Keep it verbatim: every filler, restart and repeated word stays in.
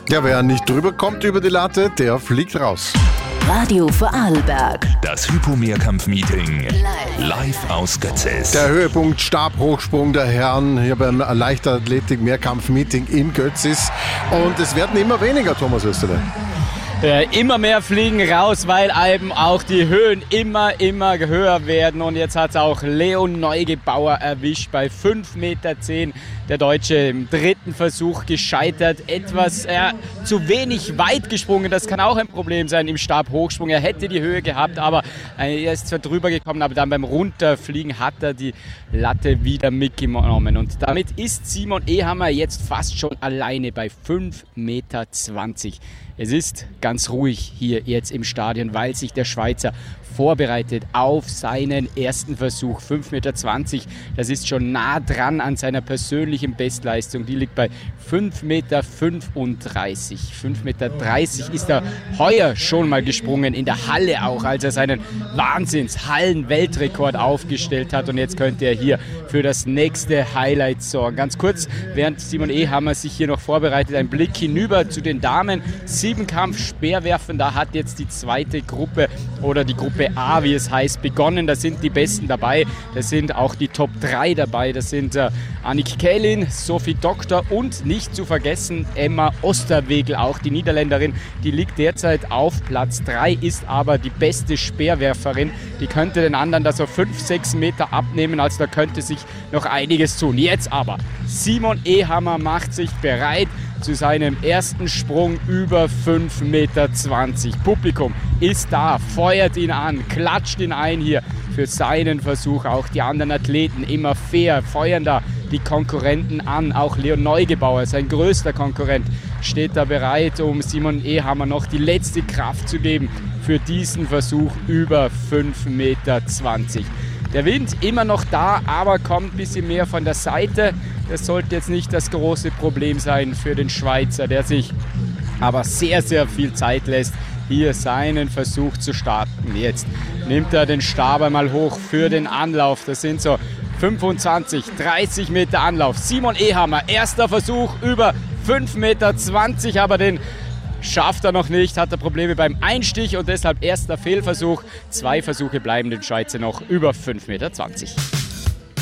Ja, wer nicht drüber kommt über die Latte, der fliegt raus. Radio Vorarlberg. Das Hypo-Mehrkampf-Meeting live aus Götzis. Der Höhepunkt Stabhochsprung der Herren hier beim Leichtathletik-Mehrkampf-Meeting in Götzis. Und es werden immer weniger, Thomas Österle. Äh, immer mehr fliegen raus, weil eben auch die Höhen immer, immer höher werden. Und jetzt hat es auch Leon Neugebauer erwischt bei fünf Meter zehn. Der Deutsche im dritten Versuch gescheitert. Etwas äh, zu wenig weit gesprungen. Das kann auch ein Problem sein im Stabhochsprung. Er hätte die Höhe gehabt, aber äh, er ist zwar drüber gekommen, aber dann beim Runterfliegen hat er die Latte wieder mitgenommen. Und damit ist Simon Ehammer jetzt fast schon alleine bei fünf Meter zwanzig. Es ist ganz ruhig hier jetzt im Stadion, weil sich der Schweizer vorbereitet auf seinen ersten Versuch. fünf Meter zwanzig, das ist schon nah dran an seiner persönlichen Bestleistung. Die liegt bei fünf Meter fünfunddreißig. fünf Meter dreißig ist er heuer schon mal gesprungen, in der Halle auch, als er seinen Wahnsinns-Hallen-Weltrekord aufgestellt hat. Und jetzt könnte er hier für das nächste Highlight sorgen. Ganz kurz, während Simon Ehammer sich hier noch vorbereitet, ein Blick hinüber zu den Damen. Siebenkampf Speerwerfen, da hat jetzt die zweite Gruppe oder die Gruppe A, wie es heißt, begonnen. Da sind die Besten dabei. Da sind auch die Top drei dabei. Das sind äh, Annick Kählin, Sophie Doktor und nicht zu vergessen Emma Osterwegel, auch die Niederländerin. Die liegt derzeit auf Platz drei, ist aber die beste Speerwerferin. Die könnte den anderen da so fünf, sechs Meter abnehmen. Also da könnte sich noch einiges tun. Jetzt aber Simon Ehammer macht sich bereit zu seinem ersten Sprung über fünf Meter zwanzig. Publikum ist da, feuert ihn an, klatscht ihn ein hier für seinen Versuch. Auch die anderen Athleten immer fair, feuern da die Konkurrenten an. Auch Leon Neugebauer, sein größter Konkurrent, steht da bereit, um Simon Ehammer noch die letzte Kraft zu geben für diesen Versuch über fünf Meter zwanzig. Der Wind immer noch da, aber kommt ein bisschen mehr von der Seite. Das sollte jetzt nicht das große Problem sein für den Schweizer, der sich aber sehr, sehr viel Zeit lässt, hier seinen Versuch zu starten. Jetzt nimmt er den Stab einmal hoch für den Anlauf. Das sind so fünfundzwanzig, dreißig Meter Anlauf. Simon Ehammer, erster Versuch über fünf Meter zwanzig, aber den schafft er noch nicht, hat er Probleme beim Einstich und deshalb erster Fehlversuch. Zwei Versuche bleiben den Schweizer noch über fünf Meter zwanzig.